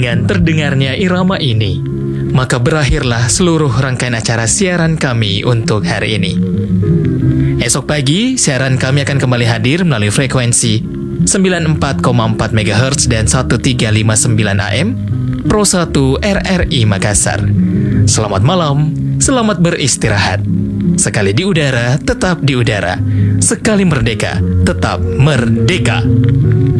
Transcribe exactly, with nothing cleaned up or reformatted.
dengan terdengarnya irama ini, maka berakhirlah seluruh rangkaian acara siaran kami untuk hari ini. Esok pagi, siaran kami akan kembali hadir melalui frekuensi sembilan puluh empat koma empat megahertz dan seribu tiga ratus lima puluh sembilan A M, Pro satu R R I Makassar. Selamat malam, selamat beristirahat. Sekali di udara, tetap di udara. Sekali merdeka, tetap merdeka.